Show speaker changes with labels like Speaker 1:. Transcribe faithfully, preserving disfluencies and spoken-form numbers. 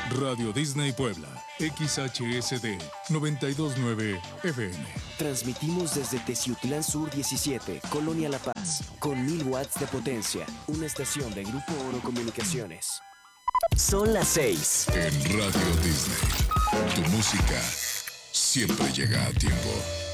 Speaker 1: Radio Disney Puebla, X H S D noventa y dos punto nueve F M.
Speaker 2: Transmitimos desde Teciutlán Sur diecisiete, Colonia La Paz, con mil watts de potencia. Una estación de Grupo Oro Comunicaciones. Son las seis.
Speaker 1: En Radio Disney, tu música siempre llega a tiempo.